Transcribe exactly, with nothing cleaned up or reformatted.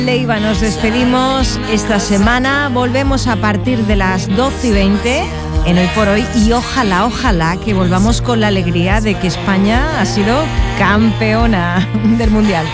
Leiva, nos despedimos esta semana. Volvemos a partir de las doce y veinte en Hoy por Hoy y ojalá, ojalá que volvamos con la alegría de que España ha sido campeona del Mundial.